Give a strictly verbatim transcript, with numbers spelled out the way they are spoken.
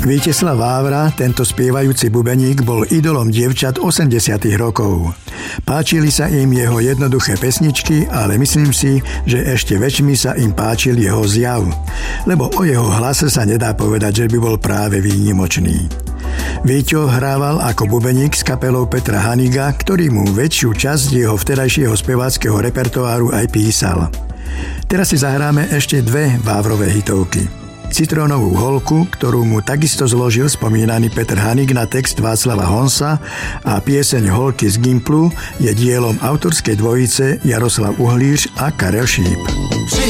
Víteslav Vávra, tento spievajúci bubeník, bol idolom dievčat osemdesiatych rokov. Páčili sa im jeho jednoduché pesničky, ale myslím si, že ešte väčšmi sa im páčil jeho zjav, lebo o jeho hlase sa nedá povedať, že by bol práve výnimočný. Víťo hrával ako bubeník s kapelou Petra Haniga, ktorý mu väčšiu časť jeho vtedajšieho speváckeho repertoáru aj písal. Teraz si zahráme ešte dve Vávrové hitovky. Citrónovú holku, ktorú mu takisto zložil spomínaný Petr Hanig na text Václava Honsa, a pieseň Holky z Gimplu je dielom autorskej dvojice Jaroslav Uhlíř a Karel Šíp.